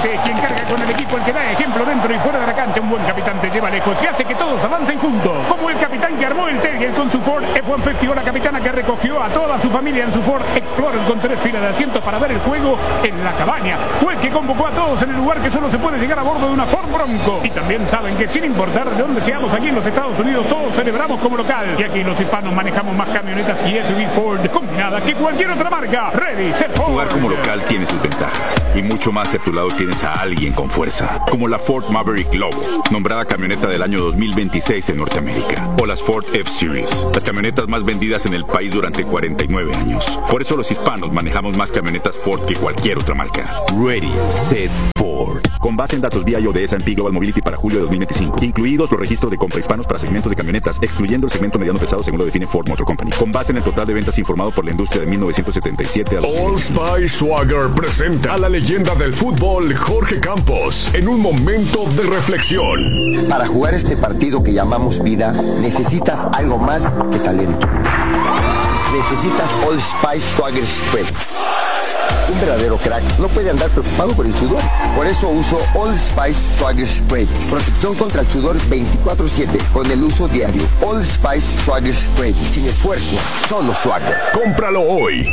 Este es quien carga con el equipo, el que da ejemplo dentro y fuera de la cancha. Un buen capitán te lleva lejos y hace que todos avancen juntos. Como el capitán que armó el Terrier con su Ford F-150 o la capitana que recogió a toda su familia en su Ford Explorer con 3 filas de asientos para ver el juego en la cabaña. O el que convocó a todos en el lugar que solo se puede llegar a bordo de una Ford Bronco. Y también saben que sin importar de dónde seamos aquí en los Estados Unidos, todos celebramos como local. Y aquí los hispanos manejamos más camionetas y SUV Ford combinada que cualquier otra marca. Ready, set, Ford. Jugar como local tiene sus ventajas. Y mucho más si a tu lado tienes a alguien con fuerza. Como la Ford Maverick Lobo, nombrada camioneta del año 2026 en Norteamérica. O las Ford F-Series, las camionetas más vendidas en el país durante 49 años. Por eso los hispanos manejamos más camionetas Ford que cualquier otra marca. Ready, set, Ford. Con base en datos BIO de S&P Global Mobility para julio de 2025. Incluidos los registros de compra hispanos para segmentos de camionetas, excluyendo el segmento mediano pesado según lo define Ford Motor Company. Con base en el total de ventas informado por la industria de 1977 a 2025. Old Spice Swagger presenta a la leyenda del fútbol Jorge Campos en un momento de reflexión. Para jugar este partido que llamamos vida, necesitas algo más que talento. Necesitas Old Spice Swagger Spread. Un verdadero crack no puede andar preocupado por el sudor. Por eso uso Old Spice Swagger Spray. Protección contra el sudor 24/7 con el uso diario. Old Spice Swagger Spray. Sin esfuerzo, solo Swagger. Cómpralo hoy.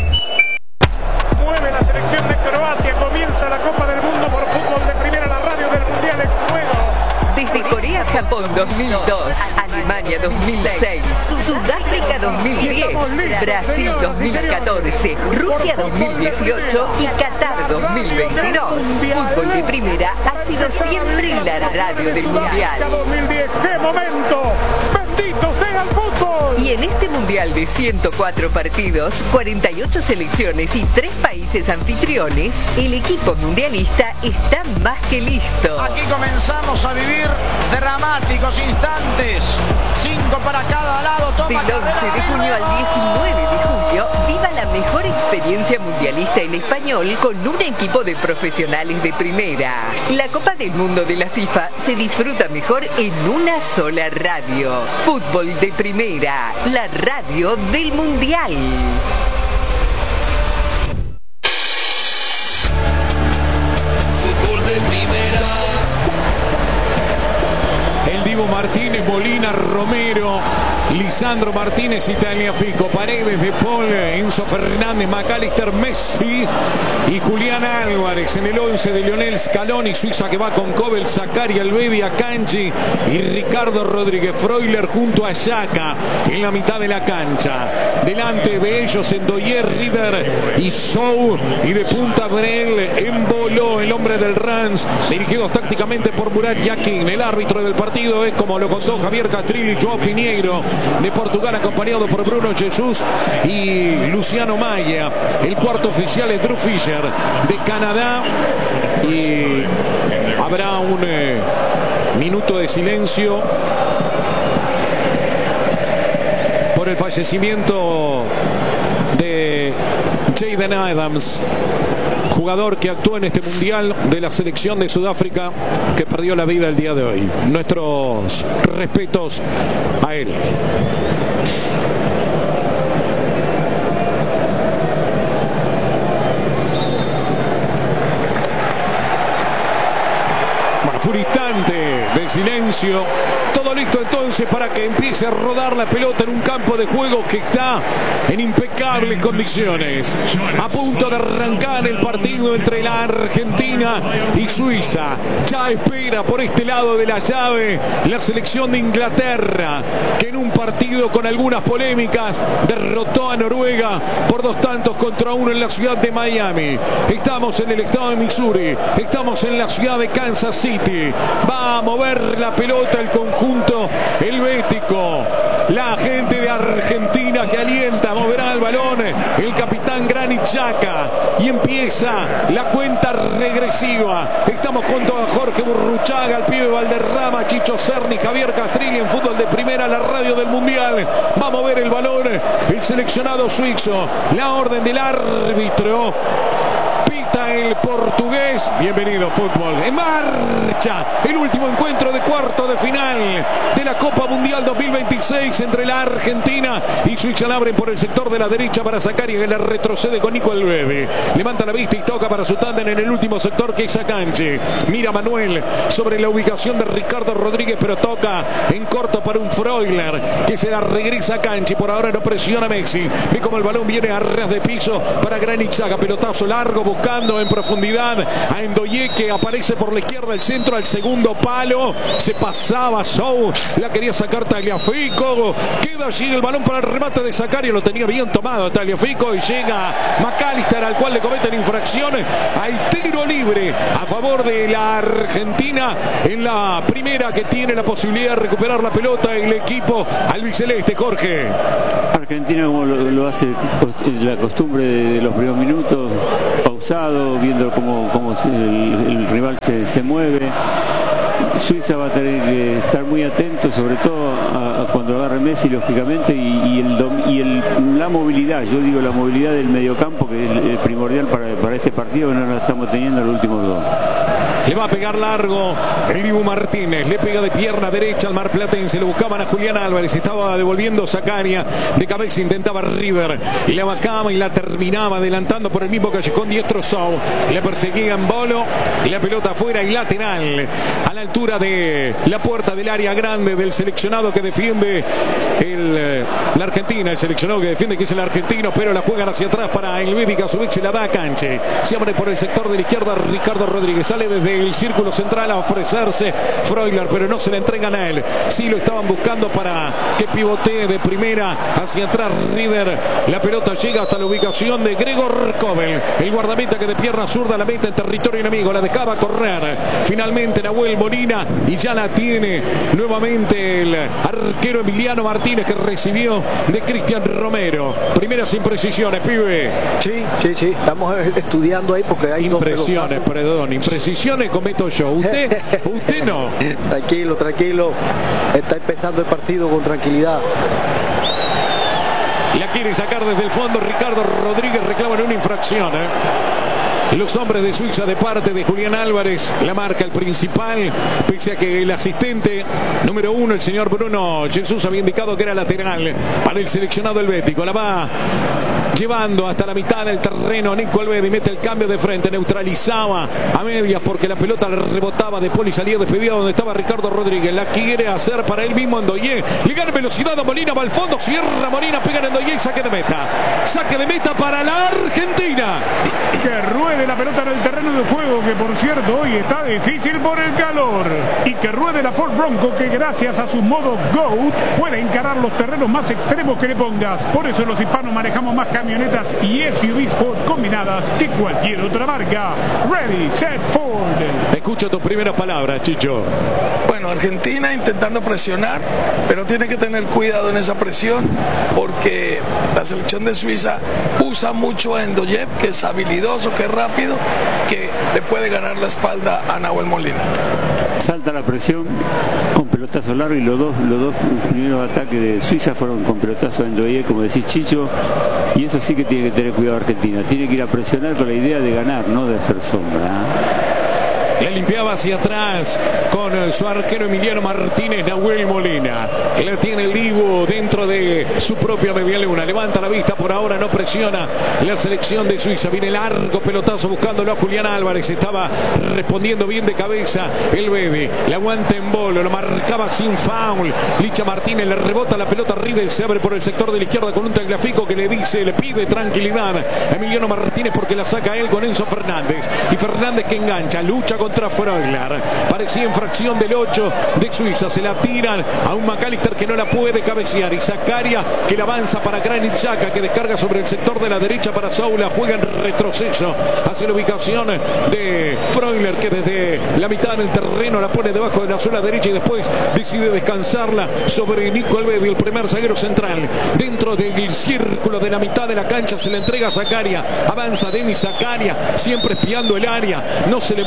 Mueve la selección de Croacia. Comienza la Copa del Mundo por fútbol de primera, la radio del Mundial en juego. Desde Corea, Japón 2002, Alemania 2006, Sudáfrica 2010, Brasil 2014, Rusia 2018 y Qatar 2022. Fútbol de primera ha sido siempre la radio del Mundial. 2010, ¡qué momento! ¡Bendito sea el fútbol! Y en este Mundial de 104 partidos, 48 selecciones y 3 países anfitriones, el equipo mundialista está más que listo. Aquí comenzamos a vivir dramáticos instantes. 5 para cada lado. Del 11 de junio al 19 de julio, viva la mejor experiencia mundialista en español con un equipo de profesionales de primera. La Copa del Mundo de la FIFA se disfruta mejor en una sola radio. Fútbol de primera, la radio del Mundial. Fútbol de primera. El Divo Martínez, Molina, Romero, Lisandro Martínez y Tagliafico, Paredes, De Paul, Enzo Fernández, McAllister, Messi y Julián Álvarez. En el 11 de Lionel Scaloni, Suiza que va con Kobel, Zakari, Albebi, Akanji y Ricardo Rodríguez. Freuler junto a Xhaka en la mitad de la cancha. Delante de ellos Endoyer, River y Sou, y de punta Brel Embolo, el hombre del Rans, dirigidos tácticamente por Murat Yakin. El árbitro del partido es, como lo contó Javier Castrilli, João Pinheiro de Portugal, acompañado por Bruno Jesús y Luciano Maya. El cuarto oficial es Drew Fisher de Canadá, y habrá un minuto de silencio por el fallecimiento de Jayden Adams, jugador que actuó en este mundial de la selección de Sudáfrica, que perdió la vida el día de hoy. Nuestros respetos a él. Bueno, fue un instante de silencio. Todo listo entonces para que empiece a rodar la pelota en un campo de juego que está en impecables condiciones. A punto de arrancar el partido entre la Argentina y Suiza. Ya espera por este lado de la llave la selección de Inglaterra, que en un partido con algunas polémicas derrotó a Noruega por 2-1 en la ciudad de Miami. Estamos en el estado de Missouri, estamos en la ciudad de Kansas City. Va a mover la pelota el conjunto helvético. La gente de Argentina que alienta, moverá el balón el capitán Granit Xhaka y empieza la cuenta regresiva. Estamos junto a Jorge Burruchaga, el pibe Valderrama, Chicho Serni, Javier Castrilli en fútbol de primera, la radio del Mundial. Va a mover el balón el seleccionado suizo. La orden del árbitro. Pico pelota el portugués. Bienvenido fútbol. En marcha el último encuentro de cuarto de final de la Copa Mundial 2026 entre la Argentina y Suiza. La abren por el sector de la derecha para Zaccaria, que la retrocede con Nico Elvedi. Levanta la vista y toca para su tándem en el último sector, que es Akanji. Mira Manuel sobre la ubicación de Ricardo Rodríguez, pero toca en corto para un Freuler que se la regresa a Akanji. Por ahora no presiona Messi. Ve como el balón viene a ras de piso para Granit Xhaka. Pelotazo largo buscando en profundidad a Ndoye, que aparece por la izquierda, el centro al segundo palo. Se pasaba Sou, la quería sacar Tagliafico. Queda allí el balón para el remate de Zaccaria. Lo tenía bien tomado Tagliafico y llega McAllister, al cual le cometen infracciones. Hay tiro libre a favor de la Argentina en la primera, que tiene la posibilidad de recuperar la pelota el equipo albiceleste. Jorge. Argentina, como lo hace la costumbre de los primeros minutos, pausado, viendo cómo el rival se mueve. Suiza va a tener que estar muy atento, sobre todo a cuando agarre Messi, lógicamente, la movilidad, yo digo la movilidad del mediocampo, que es primordial para este partido, que no la estamos teniendo en los últimos dos. Le va a pegar largo el Dibu Martínez, le pega de pierna derecha al marplatense, lo buscaban a Julián Álvarez, estaba devolviendo Zaccaria, de cabeza intentaba River, y la bajaba y la terminaba adelantando por el mismo callejón diestro Sou, le perseguía en Bolo, y la pelota afuera y lateral, a la altura de la puerta del área grande del seleccionado que defiende la Argentina, el seleccionado que defiende, que es el argentino, pero la juegan hacia atrás para Elvedi, que a su vez se la da a Canche, se abre por el sector de la izquierda Ricardo Rodríguez, sale desde el círculo central a ofrecerse Freuler, pero no se le entregan a él. Sí lo estaban buscando para que pivotee de primera hacia atrás River. La pelota llega hasta la ubicación de Gregor Kobel, el guardameta que de pierna zurda la mete en territorio enemigo, la dejaba correr. Finalmente Nahuel Molina, y ya la tiene nuevamente el arquero Emiliano Martínez, que recibió de Cristian Romero. Primeras imprecisiones, pibe. Sí, estamos estudiando ahí porque hay impresiones, perdón, imprecisiones cometo yo, usted no. Tranquilo, está empezando el partido con tranquilidad. La quiere sacar desde el fondo Ricardo Rodríguez, reclaman una infracción, los hombres de Suiza de parte de Julián Álvarez. La marca el principal, pese a que el asistente número 1, el señor Bruno Jesús, había indicado que era lateral para el seleccionado helvético. La va llevando hasta la mitad del terreno Nico Elvedi, mete el cambio de frente, neutralizaba a medias porque la pelota le rebotaba de Poli, salía despedida donde estaba Ricardo Rodríguez, la quiere hacer para él mismo Ndoye, le gana velocidad a Molina, va al fondo, cierra Molina, pega en Ndoye y saque de meta para la Argentina. Que ruede la pelota en el terreno de juego, que por cierto hoy está difícil por el calor, y que ruede la Ford Bronco, que gracias a su modo GOAT puede encarar los terrenos más extremos que le pongas. Por eso los hispanos manejamos más camionetas y SUVs Ford combinadas que cualquier otra marca. Ready, set, Ford. Escucho tu primera palabra, Chicho. Bueno, Argentina intentando presionar, pero tiene que tener cuidado en esa presión, porque la selección de Suiza usa mucho a Ndoye, que es habilidoso, que es rápido, que le puede ganar la espalda a Nahuel Molina. Salta la presión con pelotazo largo, y los dos primeros ataques de Suiza fueron con pelotazo de Ndoye, como decís, Chicho, y eso sí que tiene que tener cuidado Argentina, tiene que ir a presionar con la idea de ganar, no de hacer sombra. Le limpiaba hacia atrás con su arquero Emiliano Martínez, Nahuel Molina. Le tiene el Dibu dentro de su propia media luna. Levanta la vista, por ahora no presiona la selección de Suiza. Viene largo pelotazo buscándolo a Julián Álvarez. Estaba respondiendo bien de cabeza Elvedi. Le aguanta en Bolo, lo marcaba sin foul. Licha Martínez le rebota la pelota. Riedel se abre por el sector de la izquierda con un Tagliafico que le pide tranquilidad a Emiliano Martínez, porque la saca él con Enzo Fernández. Y Fernández, que engancha, lucha contra Freuler. Parecía infracción del 8 de Suiza. Se la tiran a un McAllister que no la puede cabecear, y Zaccaria, que la avanza para Granit Xhaka, que descarga sobre el sector de la derecha para Sou. La juega en retroceso hacia la ubicación de Freuler, que desde la mitad del terreno la pone debajo de la suela derecha, y después decide descansarla sobre Nico Elvedi, el primer zaguero central. Dentro del círculo de la mitad de la cancha se le entrega a Zaccaria. Avanza Denis Zaccaria, siempre espiando el área, no se le mueve en bola.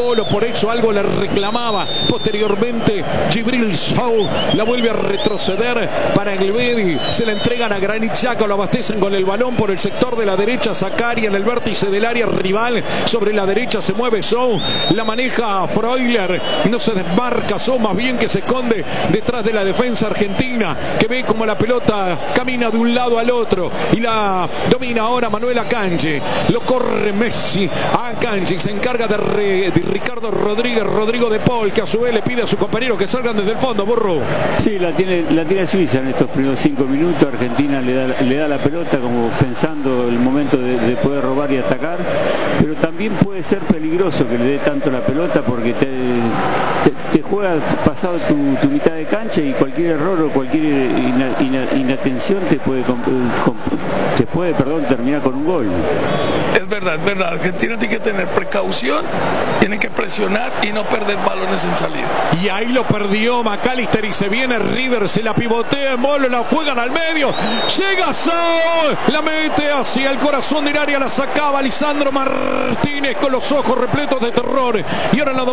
Polo, por eso algo le reclamaba. Posteriormente Gibril Sow la vuelve a retroceder para Elvedi, se la entregan a Granit Xhaka, lo abastecen con el balón por el sector de la derecha. Zakaria en el vértice del área rival, sobre la derecha se mueve Sow, la maneja Freuler, no se desmarca Sow, más bien que se esconde detrás de la defensa argentina, que ve como la pelota camina de un lado al otro y la domina ahora Manuel Akanji. Lo corre Messi a Akanji, se encarga de Ricardo Rodríguez, Rodrigo de Paul, que a su vez le pide a su compañero que salgan desde el fondo. Burro. Sí, la tiene Suiza en estos primeros 5 minutos. Argentina le da la pelota como pensando el momento de poder robar y atacar, pero también puede ser peligroso que le dé tanto la pelota porque te juega pasado tu mitad de cancha y cualquier error o cualquier inatención te puede terminar con un gol. Es verdad. Argentina tiene que tener precaución, tiene que presionar y no perder balones en salida. Y ahí lo perdió McAllister y se viene River, se la pivotea en Molo, la juegan al medio, llega Sow, la mete hacia el corazón del área, la sacaba Lisandro Martínez con los ojos repletos de terror y ahora la